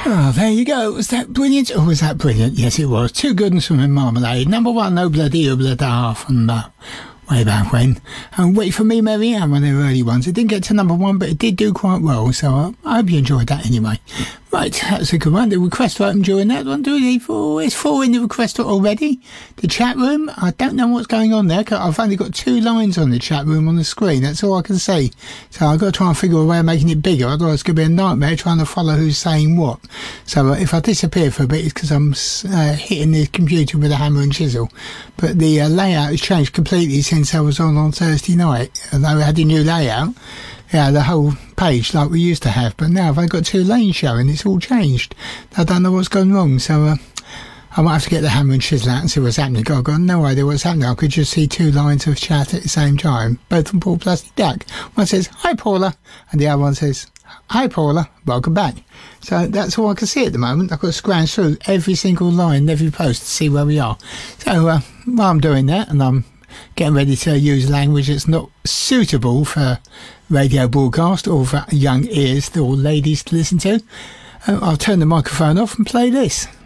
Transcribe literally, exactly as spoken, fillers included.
Oh, there you go. Was that brilliant? Oh, was that brilliant? Yes, it was. Two good ones from the Marmalade. Number one, No Bloody Oobla Da from uh, way back when. And Wait For Me, Mary Ann, one of the early ones. It didn't get to number one, but it did do quite well. So uh, I hope you enjoyed that anyway. Right, that's a good one. The request item during that one, do we? Four, it's four in the request already. The chat room, I don't know what's going on there. 'Cause I've only got two lines on the chat room on the screen. That's all I can see. So I've got to try and figure a way of making it bigger. Otherwise it's going to be a nightmare trying to follow who's saying what. So uh, if I disappear for a bit, it's because I'm uh, hitting the computer with a hammer and chisel. But the uh, layout has changed completely since I was on on Thursday night. Although I had a new layout. Yeah, the whole page like we used to have, but now I've only got two lanes showing. It's all changed. I don't know what's gone wrong, so uh, I might have to get the hammer and chisel out and see what's happening. I've got no idea what's happening. I could just see two lines of chat at the same time, both from Paul Plastic Duck. One says, "Hi Paula," and the other one says, "Hi Paula, welcome back." So that's all I can see at the moment. I've got to scrounge through every single line, every post to see where we are. So uh, while I'm doing that, and I'm getting ready to use language that's not suitable for radio broadcast or for young ears or ladies to listen to, uh, I'll turn the microphone off and play this.